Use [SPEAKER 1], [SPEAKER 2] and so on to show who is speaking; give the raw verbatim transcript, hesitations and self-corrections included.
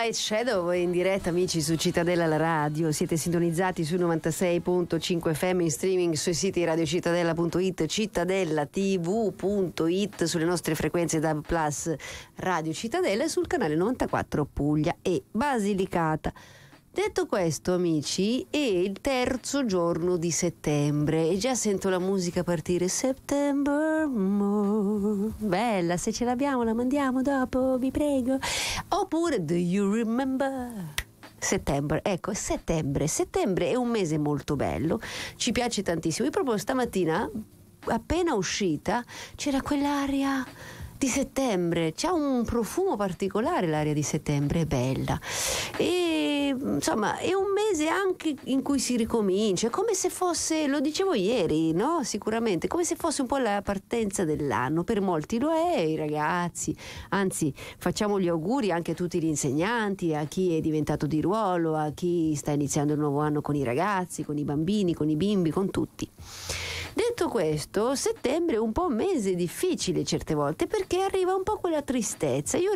[SPEAKER 1] White Shadow in diretta, amici, su Cittadella la radio. Siete sintonizzati su novantasei virgola cinque F M, in streaming sui siti radiocittadella punto it, cittadella tv punto it, sulle nostre frequenze D A B plus Radio Cittadella e sul canale novantaquattro Puglia e Basilicata. Detto questo, amici, è il terzo giorno di settembre e già sento la musica partire. September more. Bella, se ce l'abbiamo la mandiamo dopo, vi prego. Oppure Do you remember? Settembre, ecco, settembre. Settembre è un mese molto bello, ci piace tantissimo. Io proprio stamattina, appena uscita, c'era quell'aria di settembre, c'ha un profumo particolare l'aria di settembre, è bella. E insomma è un mese anche in cui si ricomincia, come se fosse, lo dicevo ieri, no? Sicuramente, come se fosse un po' la partenza dell'anno. Per molti lo è, i ragazzi, anzi facciamo gli auguri anche a tutti gli insegnanti, a chi è diventato di ruolo, a chi sta iniziando il nuovo anno con i ragazzi, con i bambini, con i bimbi, con tutti. Detto questo, settembre è un po' un mese difficile certe volte perché arriva un po' quella tristezza. Io